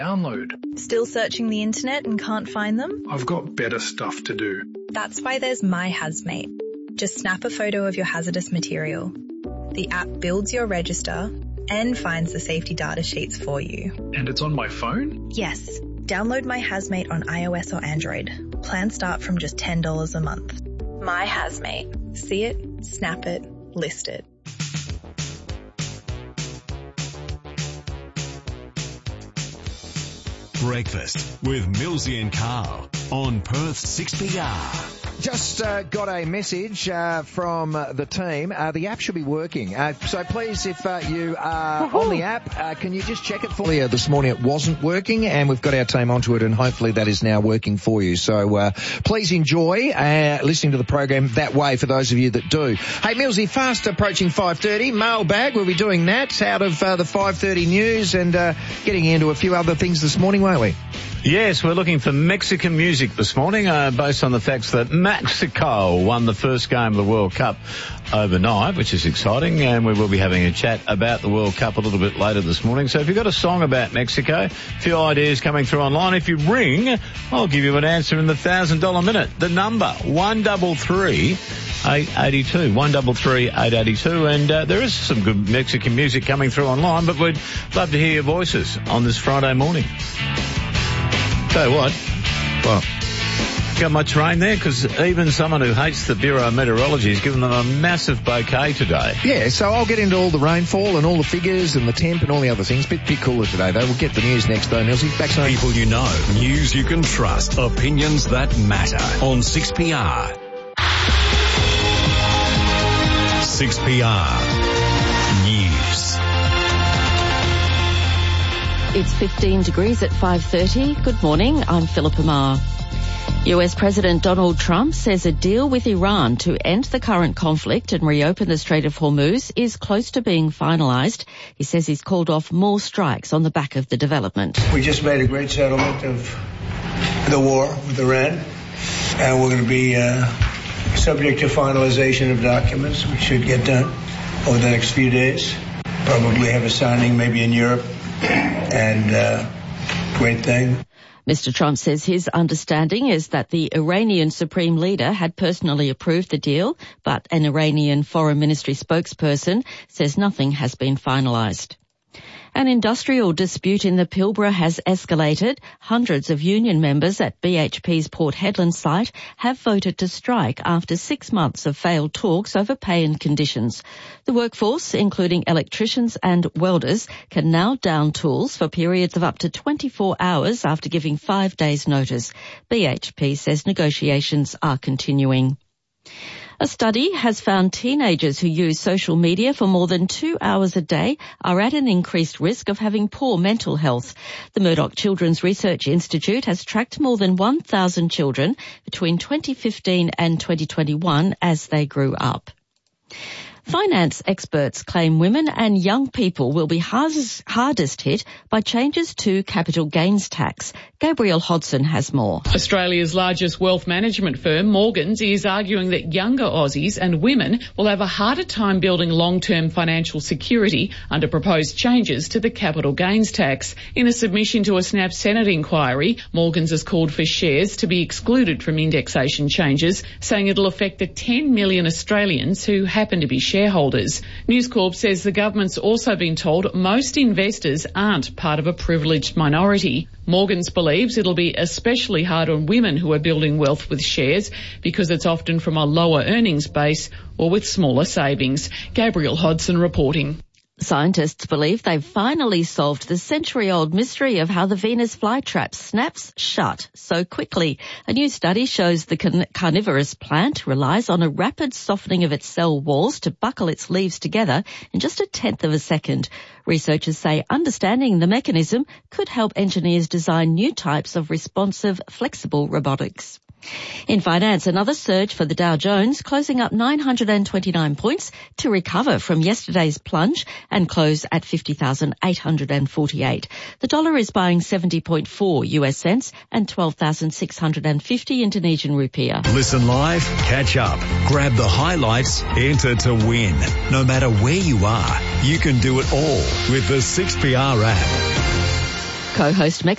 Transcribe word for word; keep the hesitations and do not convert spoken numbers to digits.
Download. Still searching the internet and can't find them? I've got better stuff to do. That's why there's MyHazMate. Just snap a photo of your hazardous material. The app builds your register and finds the safety data sheets for you. And it's on my phone? Yes. Download MyHazMate on iOS or Android. Plans start from just ten dollars a month. MyHazMate. See it, snap it, list it. Breakfast with Millsy and Carl on Perth six P R. Just uh, got a message uh, from uh, the team. Uh, the app should be working. Uh, so please, if uh, you are Woo-hoo. on the app, uh, can you just check it for me? This morning it wasn't working, and we've got our team onto it, and hopefully that is now working for you. So uh, please enjoy uh, listening to the program that way for those of you that do. Hey, Millsy, fast approaching five thirty. Mailbag, we'll be doing that out of uh, the five thirty news and uh, getting into a few other things this morning, won't we? Yes, we're looking for Mexican music this morning, uh, based on the facts that Mexico won the first game of the World Cup overnight, which is exciting, and we will be having a chat about the World Cup a little bit later this morning. So if you've got a song about Mexico, a few ideas coming through online, if you ring, I'll give you an answer in the one thousand dollars minute. The number, one double three eight eight two, one double three eight eight two, and uh, there is some good Mexican music coming through online, but we'd love to hear your voices on this Friday morning. Tell you what, well, got much rain there? Because even someone who hates the Bureau of Meteorology has given them a massive bouquet today. Yeah, so I'll get into all the rainfall and all the figures and the temp and all the other things. Bit, bit cooler today, though. We'll get the news next, though, Millsy. Back to People you know, news you can trust, opinions that matter on six P R. six P R News. It's fifteen degrees at five thirty. Good morning, I'm Philippa Marr. U S President Donald Trump says a deal with Iran to end the current conflict and reopen the Strait of Hormuz is close to being finalised. He says he's called off more strikes on the back of the development. We just made a great settlement of the war with Iran, and we're going to be uh, subject to finalisation of documents, which should get done over the next few days. Probably have a signing maybe in Europe. And uh, great thing. Mister Trump says his understanding is that the Iranian Supreme Leader had personally approved the deal, but an Iranian Foreign Ministry spokesperson says nothing has been finalised. An industrial dispute in the Pilbara has escalated. Hundreds of union members at B H P's Port Hedland site have voted to strike after six months of failed talks over pay and conditions. The workforce, including electricians and welders, can now down tools for periods of up to twenty-four hours after giving five days' notice. B H P says negotiations are continuing. A study has found teenagers who use social media for more than two hours a day are at an increased risk of having poor mental health. The Murdoch Children's Research Institute has tracked more than one thousand children between twenty fifteen and twenty twenty-one as they grew up. Finance experts claim women and young people will be hardest, hardest hit by changes to capital gains tax. Gabrielle Hodson has more. Australia's largest wealth management firm, Morgans, is arguing that younger Aussies and women will have a harder time building long-term financial security under proposed changes to the capital gains tax. In a submission to a Snap Senate inquiry, Morgans has called for shares to be excluded from indexation changes, saying it'll affect the ten million Australians who happen to be shareholders. News Corp says the government's also been told most investors aren't part of a privileged minority. Morgans believes it'll be especially hard on women who are building wealth with shares because it's often from a lower earnings base or with smaller savings. Gabrielle Hodson reporting. Scientists believe they've finally solved the century-old mystery of how the Venus flytrap snaps shut so quickly. A new study shows the carn- carnivorous plant relies on a rapid softening of its cell walls to buckle its leaves together in just a tenth of a second. Researchers say understanding the mechanism could help engineers design new types of responsive, flexible robotics. In finance, another surge for the Dow Jones, closing up nine hundred twenty-nine points to recover from yesterday's plunge and close at fifty thousand eight hundred forty-eight. The dollar is buying seventy point four U S cents and twelve thousand six hundred fifty Indonesian rupiah. Listen live, catch up, grab the highlights, enter to win. No matter where you are, you can do it all with the six P R app. Co-host Mexico